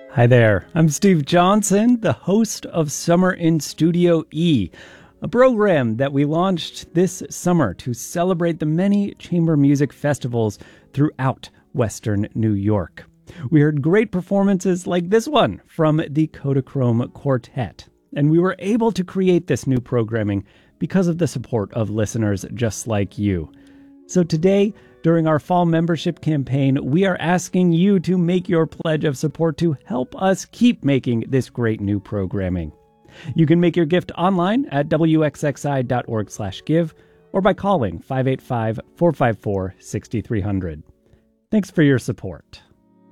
Hi there, I'm Steve Johnson, the host of Summer in Studio E, a program that we launched this summer to celebrate the many chamber music festivals throughout Western New York. We heard great performances like this one from the Kodachrome Quartet, and we were able to create this new programming because of the support of listeners just like you. So today, during our fall membership campaign, we are asking you to make your pledge of support to help us keep making this great new programming. You can make your gift online at wxxi.org/give or by calling 585-454-6300. Thanks for your support.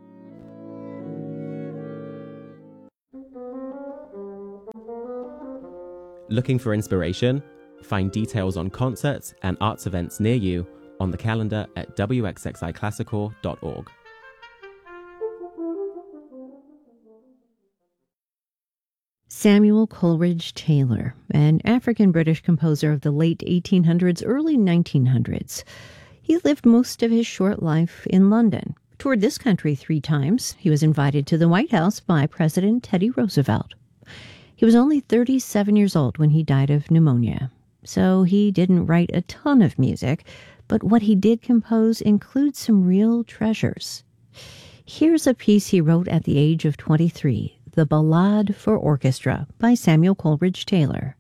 Looking for inspiration? Find details on concerts and arts events near you on the calendar at wxxiclassical.org. Samuel Coleridge Taylor, an African-British composer of the late 1800s, early 1900s. He lived most of his short life in London. Toured this country 3 times. He was invited to the White House by President Teddy Roosevelt. He was only 37 years old when he died of pneumonia. So he didn't write a ton of music, but what he did compose includes some real treasures. Here's a piece he wrote at the age of 23, The Ballade for Orchestra by Samuel Coleridge Taylor.